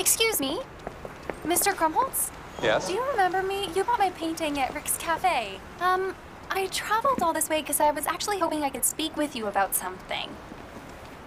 Excuse me, Mr. Krumholtz? Yes? Do you remember me? You bought my painting at Rick's Cafe. I traveled all this way because I was actually hoping I could speak with you about something.